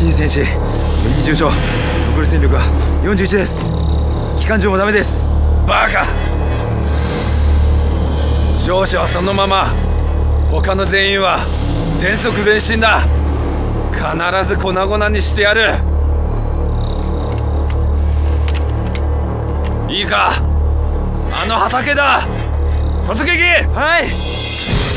陣戦士無理重傷、残り戦力は41です。機関銃もダメです。 バカ、勝者はそのまま、他の全員は全速前進だ。必ず粉々にしてやる。いいか、あの畑だ。突撃。 はい。